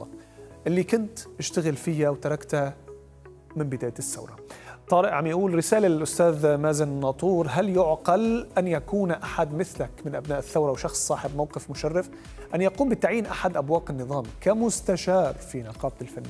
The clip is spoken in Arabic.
الله اللي كنت اشتغل فيها وتركتها من بداية الثورة. طارق عم يقول رسالة للأستاذ مازن ناطور: هل يعقل أن يكون أحد مثلك من أبناء الثورة وشخص صاحب موقف مشرف أن يقوم بتعيين أحد أبواق النظام كمستشار في نقابة الفنيين؟